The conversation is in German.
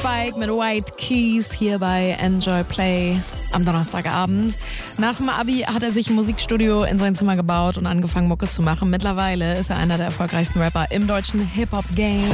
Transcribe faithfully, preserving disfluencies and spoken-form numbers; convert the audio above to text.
Spike mit White Keys hier bei Enjoy Play am Donnerstagabend. Nach dem Abi hat er sich ein Musikstudio in sein Zimmer gebaut und angefangen, Mucke zu machen. Mittlerweile ist er einer der erfolgreichsten Rapper im deutschen Hip-Hop-Game.